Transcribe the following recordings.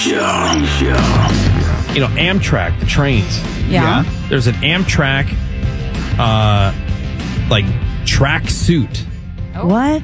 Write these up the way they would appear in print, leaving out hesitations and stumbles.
You know, Amtrak, the trains. Yeah. There's an Amtrak, like track suit What?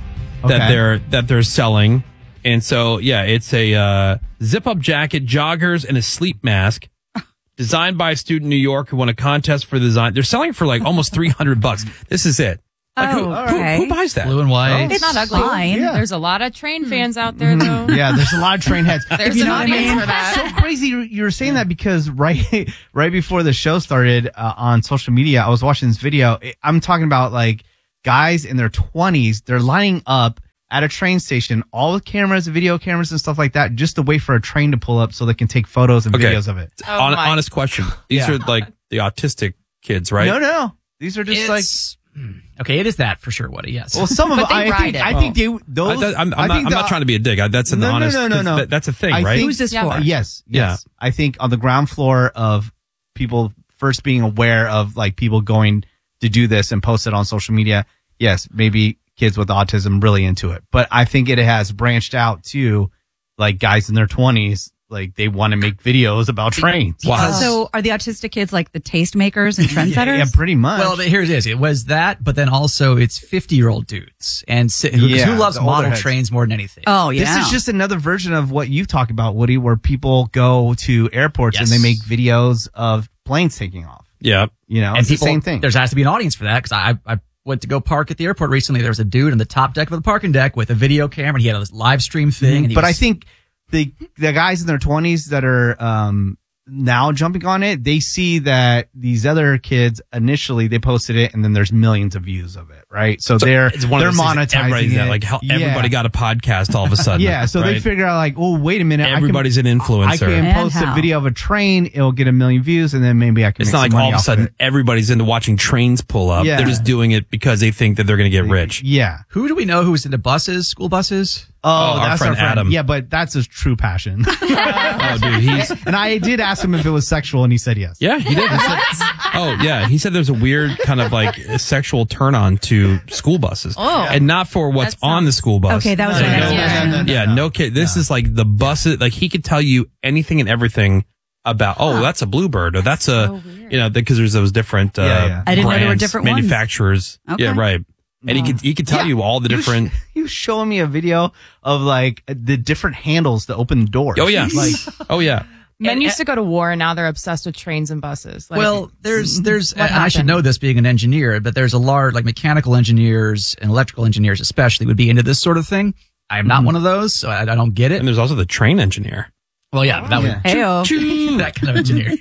that they're selling, and so it's a zip-up jacket, joggers, and a sleep mask. Designed by a student in New York who won a contest for the design. They're selling for like almost $300. This is it. Like, who buys that? Blue and white. It's not ugly. fine. Yeah. There's a lot of train fans out there, though. Yeah, there's a lot of train heads. There's an audience for that. So crazy you were saying that because right before the show started on social media, I was watching this video. I'm talking about like guys in their 20s. They're lining up at a train station, all with cameras, video cameras and stuff like that, just to wait for a train to pull up so they can take photos and videos of it. Honest question. These are like the autistic kids, right? No. These are just Okay, it is that for sure, Woody, yes. Well, some of them, I think those. I'm not trying to be a dick. That's an honest. No. That's a thing, right? Who's this for? Yes. Yeah. I think on the ground floor of people first being aware of like people going to do this and post it on social media. Yes, maybe kids with autism really into it, but I think it has branched out to like guys in their 20s. Like they want to make videos about trains. Wow. So are the autistic kids like the tastemakers and trendsetters? Yeah, pretty much. Well, here it is. It was that, but then also it's 50-year-old dudes. And who loves the older model heads. trains more than anything? Oh, yeah. This is just another version of what you've talked about, Woody, where people go to airports and Yes. they make videos of planes taking off. Yeah. You know, and it's people, the same thing. There has to be an audience for that because I went to go park at the airport recently. There was a dude on the top deck of the parking deck with a video camera. And he had a live stream thing. And But I think the guys in their 20s that are now jumping on it, they see that these other kids initially they posted it and then there's millions of views of it, right? So they're It's one of those things that monetizing it. like how everybody got a podcast all of a sudden. Yeah, so they right? figure out like, oh, wait a minute, Everybody's an influencer. I can And post a how? video of a train, it'll get 1 million views, and then maybe I can. It's make not like some all money of a off sudden it. everybody's into watching trains pull up. Yeah. They're just doing it because they think that they're going to get rich. Yeah. who do we know who's into buses, school buses? Oh, our that's friend Adam. Yeah, but that's his true passion. Oh, dude, he's And I did ask him if it was sexual, and he said yes. yeah, he did. He said, oh, yeah, he said there's a weird kind of like sexual turn on to school buses, and not for what's on the school bus. Okay, that was So my next question. no kid. This is like the buses. Like he could tell you anything and everything about. Oh, that's a Bluebird, or that's because there's those different. Yeah. I didn't know there were brands, different ones. manufacturers. Okay. Yeah, right. And he could tell you all the different. He was showing me a video of like the different handles to open the doors. Oh yeah, Like, oh yeah. Men used to go to war, and now they're obsessed with trains and buses. Like, Well, there's, what and I should happened? know this being an engineer, but there's a large, like mechanical engineers and electrical engineers especially would be into this sort of thing. I am not one of those, so I don't get it. And there's also the train engineer. Well, yeah, that would Heyo. that kind of engineer.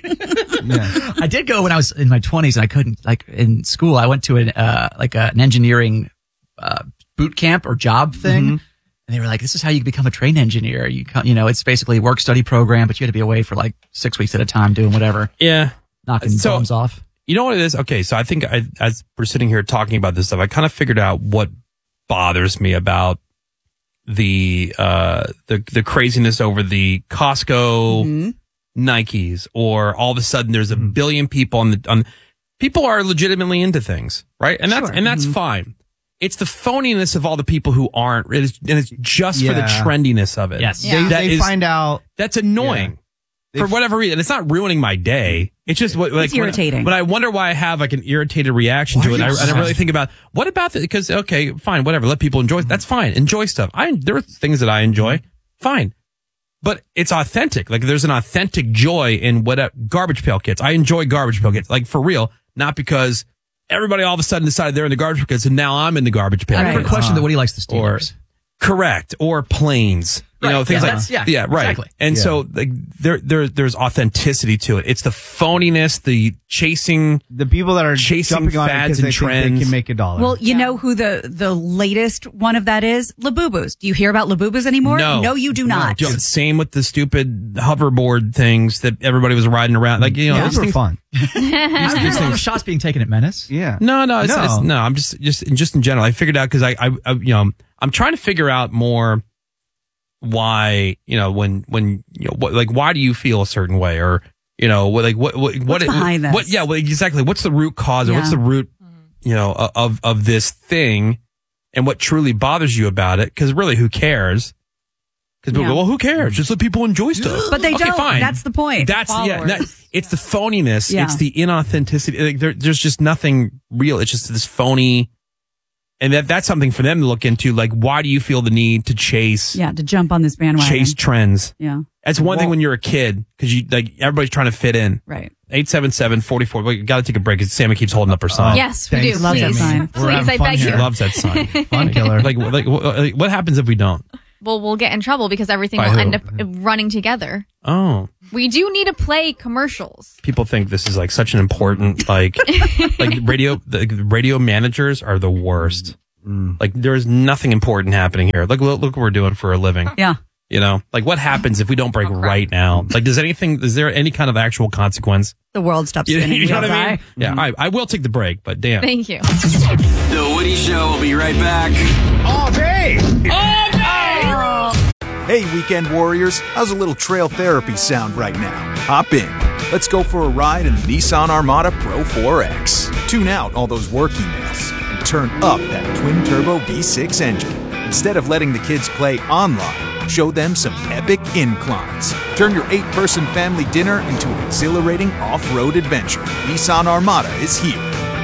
yeah. I did go when I was in my 20s and I couldn't, like in school, I went to an engineering boot camp or job thing. Mm-hmm. And they were like, this is how you become a train engineer. It's basically a work study program, but you had to be away for like 6 weeks at a time doing whatever, Yeah. knocking bombs off. You know what it is? Okay, so I think as we're sitting here talking about this stuff, I kind of figured out what bothers me about the craziness over the Costco Nikes, or all of a sudden there's a billion people on people are legitimately into things, right? And that's fine. It's the phoniness of all the people who aren't, and it's just for the Yeah. trendiness of it. Yes. They find out. That's annoying. For whatever reason. It's not ruining my day. It's just like irritating. When I wonder why I have like an irritated reaction to it, and I really think about what about the, because okay, fine, whatever, let people enjoy. That's fine. Enjoy stuff. There are things that I enjoy. Fine. But it's authentic. Like there's an authentic joy in Garbage Pail Kids. I enjoy Garbage Pail Kids. Like for real, not because everybody all of a sudden decided they're in the Garbage Pail Kids and now I'm in the Garbage Pail. I never Right. questioned that Woody likes the Steelers. Correct. Or planes. You know, things right. Exactly. And so like there's authenticity to it. It's the phoniness, the chasing. The people that are Chasing jumping on it fads because they and think trends. they can make $1. Well, you know who the latest one of that is? Labubus. Do you hear about Labubus anymore? No. you do not. Same with the stupid hoverboard things that everybody was riding around. Like, you know, those these were things- fun. There's a lot of shots being taken at Menace. Yeah. No, I'm just in general. I figured out because I'm trying to figure out more why, when why do you feel a certain way, or what behind this? Exactly. What's the root cause, or what's the root, of this thing, and what truly bothers you about it? Because really, who cares? Because people go, well, who cares? Just let people enjoy stuff. But they Okay, don't. fine. That's the point. It's the phoniness. Yeah. It's the inauthenticity. Like, there's just nothing real. It's just this phony. And that's something for them to look into. Like, why do you feel the need to chase to jump on this bandwagon. chase trends? Yeah. That's one thing when you're a kid, because everybody's trying to fit in. Right. 877-44. We got to take a break. Sammy keeps holding up her sign. Yes, we do. Love that Please. sign. We're Please, having I fun beg here. She you. loves that sign. Fun killer. like, what happens if we don't? Well, we'll get in trouble because everything By will who? end up running together. Oh. We do need to play commercials. People think this is like such an important, like the radio managers are the worst. Like, there's nothing important happening here. Look what we're doing for a living. Yeah. You know, like, what happens if we don't break right now? Like, is there any kind of actual consequence? The world stops You spinning. know what wheels, I mean? Yeah, I will take the break, but damn. Thank you. The Woody Show will be right back. All day! Hey, weekend warriors, how's a little trail therapy sound right now? Hop in. Let's go for a ride in the Nissan Armada Pro 4X. Tune out all those work emails and turn up that twin-turbo V6 engine. Instead of letting the kids play online, show them some epic inclines. Turn your 8-person family dinner into an exhilarating off-road adventure. Nissan Armada is here.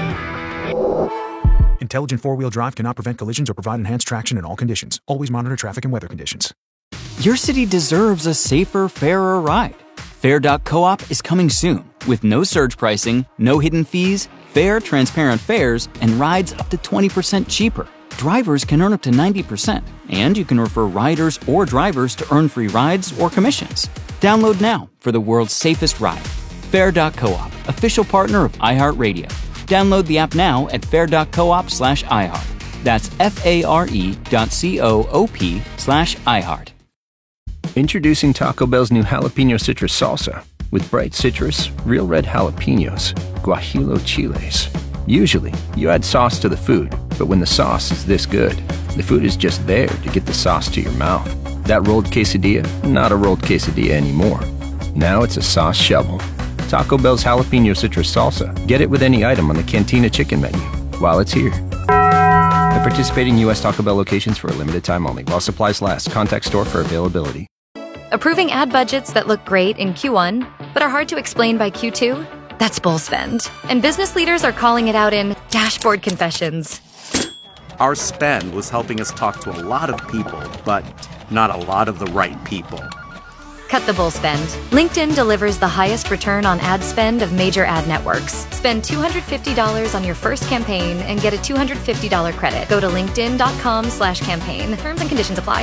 Intelligent four-wheel drive cannot prevent collisions or provide enhanced traction in all conditions. Always monitor traffic and weather conditions. Your city deserves a safer, fairer ride. Fair.coop is coming soon with no surge pricing, no hidden fees, fair, transparent fares, and rides up to 20% cheaper. Drivers can earn up to 90%, and you can refer riders or drivers to earn free rides or commissions. Download now for the world's safest ride. Fair.coop, official partner of iHeartRadio. Download the app now at fair.coop/iHeart. That's FARE.coop/iHeart. Introducing Taco Bell's new Jalapeno Citrus Salsa. With bright citrus, real red jalapenos, guajillo chiles. Usually, you add sauce to the food, but when the sauce is this good, the food is just there to get the sauce to your mouth. That rolled quesadilla, not a rolled quesadilla anymore. Now it's a sauce shovel. Taco Bell's Jalapeno Citrus Salsa. Get it with any item on the Cantina Chicken menu while it's here. At participating U.S. Taco Bell locations for a limited time only. While supplies last. Contact store for availability. Approving ad budgets that look great in Q1, but are hard to explain by Q2? That's bull spend. And business leaders are calling it out in dashboard confessions. Our spend was helping us talk to a lot of people, but not a lot of the right people. Cut the bull spend. LinkedIn delivers the highest return on ad spend of major ad networks. Spend $250 on your first campaign and get a $250 credit. Go to linkedin.com/campaign. Terms and conditions apply.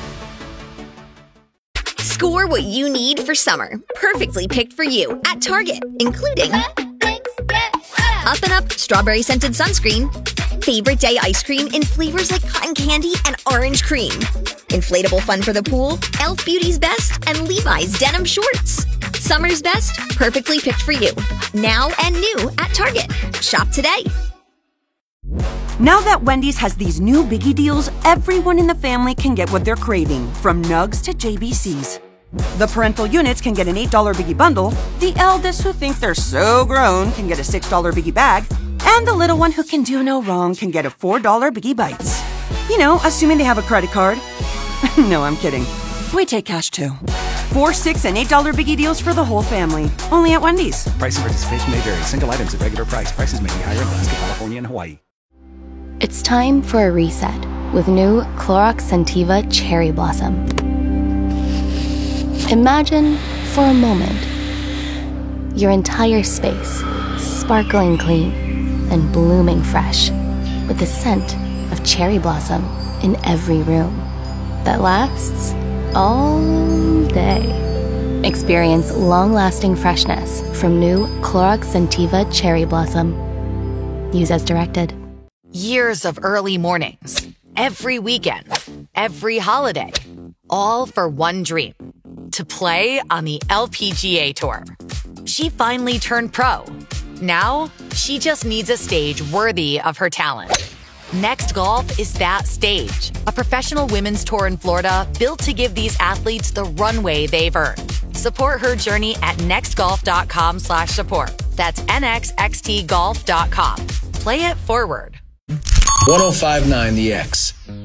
Score what you need for summer. Perfectly picked for you at Target, including Up and Up strawberry scented sunscreen, favorite day ice cream in flavors like cotton candy and orange cream, inflatable fun for the pool, Elf Beauty's Best, and Levi's denim shorts. Summer's best, perfectly picked for you. Now and new at Target. Shop today. Now that Wendy's has these new biggie deals, everyone in the family can get what they're craving, from nugs to JBCs. The parental units can get an $8 biggie bundle, the eldest who think they're so grown can get a $6 biggie bag, and the little one who can do no wrong can get a $4 biggie bites. You know, assuming they have a credit card. No, I'm kidding. We take cash too. 4, $6, and $8 biggie deals for the whole family. Only at Wendy's. Price and participation may vary. Single items at regular price. Prices may be higher in Alaska, California, and Hawaii. It's time for a reset with new Clorox Scentiva Cherry Blossom. Imagine, for a moment, your entire space sparkling clean and blooming fresh with the scent of cherry blossom in every room that lasts all day. Experience long-lasting freshness from new Clorox Scentiva Cherry Blossom. Use as directed. Years of early mornings, every weekend, every holiday, all for one dream, to play on the LPGA Tour. She finally turned pro. Now, she just needs a stage worthy of her talent. Next Golf is that stage, a professional women's tour in Florida built to give these athletes the runway they've earned. Support her journey at nextgolf.com/support. That's nxxtgolf.com. Play it forward. 105.9 The X.